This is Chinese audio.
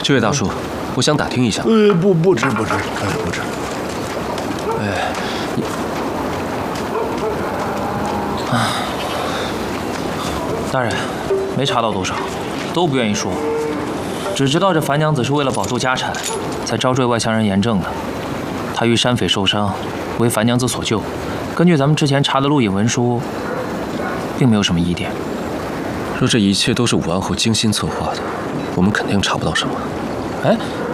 这位大叔，我想打听一下。 不值，不值。 大人，没查到多少，都不愿意说，只知道这樊娘子是为了保住家产，才招赘外乡人严正的。她遇山匪受伤，为樊娘子所救。根据咱们之前查的录影文书，并没有什么疑点。 若这一切都是武安后精心策划的，我们肯定查不到什么。 哎。